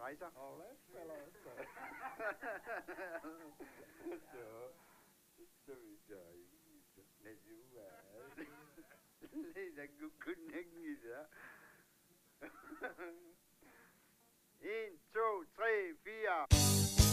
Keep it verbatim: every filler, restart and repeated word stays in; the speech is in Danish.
rejser. Og hvad spiller jeg så? Så, så vi gør i det nu er det der kunne ikke det. En, to, tre, fire.